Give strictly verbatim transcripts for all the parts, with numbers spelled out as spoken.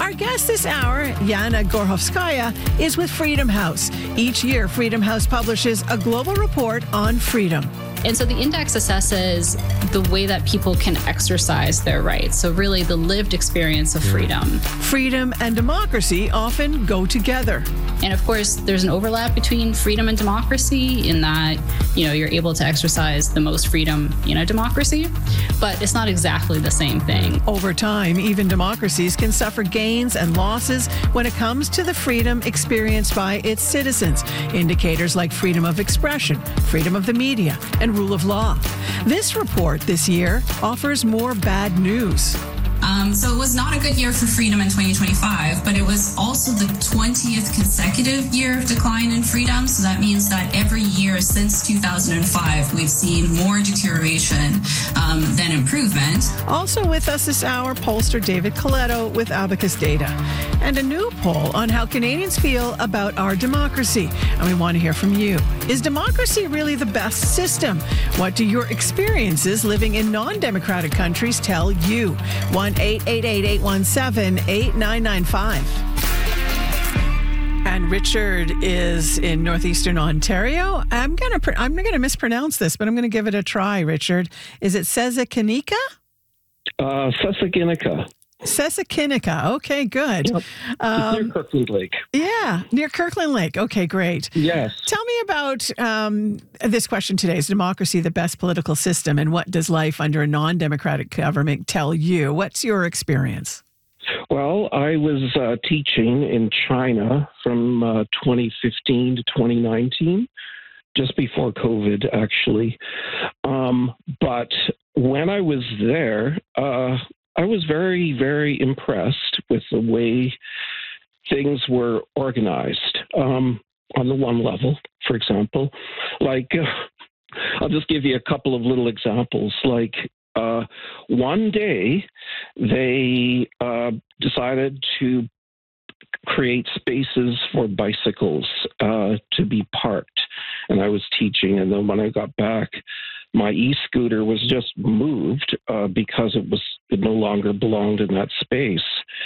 Our guest this hour, Yana Gorhovskaya, is with Freedom House. Each year, Freedom House publishes a global report on freedom. And so the index assesses the way that people can exercise their rights. So really the lived experience of freedom. Freedom and democracy often go together. And of course, there's an overlap between freedom and democracy in that, you know, you're able to exercise the most freedom in a democracy, but it's not exactly the same thing. Over time, even democracies can suffer gains and losses when it comes to the freedom experienced by its citizens. Indicators like freedom of expression, freedom of the media, and rule of law. This report this year offers more bad news. Um, so it was not a good year for freedom in twenty twenty-five, but it was also the twentieth consecutive year of decline in freedom. So that means that every year since two thousand five, we've seen more deterioration um, than improvement. Also with us this hour, pollster David Coletto with Abacus Data. And a new poll on how Canadians feel about our democracy. And we want to hear from you. Is democracy really the best system? What do your experiences living in non-democratic countries tell you? one eight eight eight, eight one seven, eight nine nine five. And Richard is in northeastern Ontario. I'm gonna pr- I'm gonna mispronounce this, but I'm gonna give it a try. Richard, is it Sesakinika? Uh, Sesakinika. Sesakinika. Okay, good. Yep. Um, near Kirkland Lake. Yeah, near Kirkland Lake. Okay, great. Yes. Tell me about um, this question today. Is democracy the best political system? And what does life under a non-democratic government tell you? What's your experience? Well, I was uh, teaching in China from uh, twenty fifteen to twenty nineteen, just before COVID, actually. Um, but when I was there, uh, I was very, very impressed with the way things were organized. Um, on the one level, for example, like, uh, I'll just give you a couple of little examples. Like, uh, one day they uh, decided to create spaces for bicycles uh, to be parked. And I was teaching, and then when I got back, my e-scooter was just moved uh, because it was it no longer belonged in that space.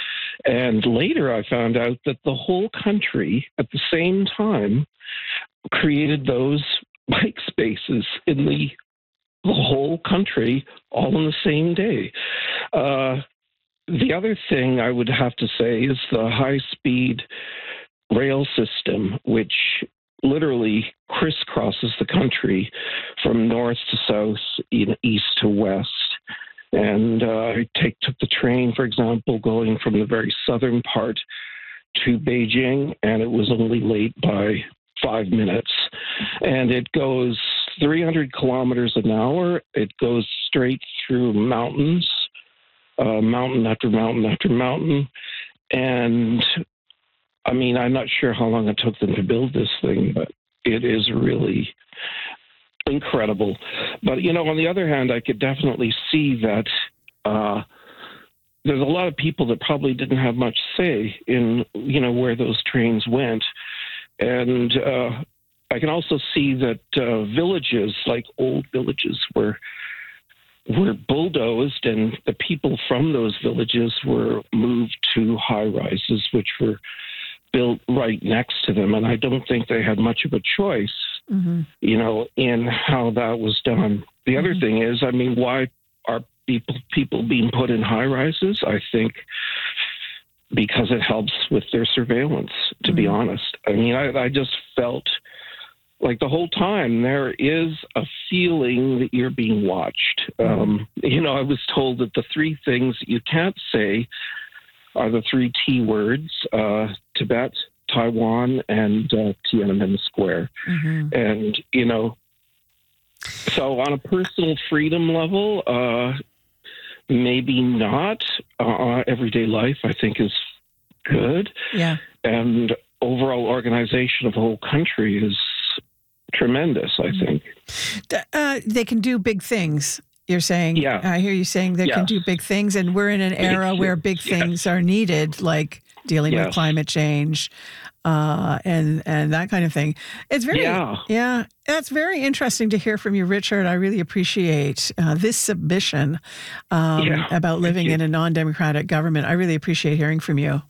And later I found out that the whole country at the same time created those bike spaces in the, the whole country all on the same day. Uh, the other thing I would have to say is the high-speed rail system, which literally crisscrosses the country from north to south, east to west. And uh, I take took the train, for example, going from the very southern part to Beijing, and it was only late by five minutes. And it goes three hundred kilometers an hour. It goes straight through mountains, uh, mountain after mountain after mountain. And I mean, I'm not sure how long it took them to build this thing, but it is really incredible. But, you know, on the other hand, I could definitely see that uh, there's a lot of people that probably didn't have much say in, you know, where those trains went. And uh, I can also see that uh, villages, like old villages, were were bulldozed, and the people from those villages were moved to high-rises, which were built right next to them. And I don't think they had much of a choice, mm-hmm. you know, in how that was done. The other mm-hmm. thing is, I mean, why are people people being put in high-rises? I think because it helps with their surveillance, to mm-hmm. be honest. I mean, I, I just felt like the whole time there is a feeling that you're being watched. Um, you know, I was told that the three things that you can't say are the three T words, uh, Tibet, Taiwan, and uh, Tiananmen Square. Mm-hmm. And, you know, so on a personal freedom level, uh, maybe not. Uh, everyday life, I think, is good. Yeah. And overall organization of the whole country is tremendous, I think. Uh, they can do big things, you're saying. Yeah. I hear you saying they yes. can do big things, and we're in an era where big things yes. are needed, like dealing yes. with climate change uh, and and that kind of thing. It's very, yeah. yeah, that's very interesting to hear from you, Richard. I really appreciate uh, this submission um, yeah. about living in a non-democratic government. I really appreciate hearing from you.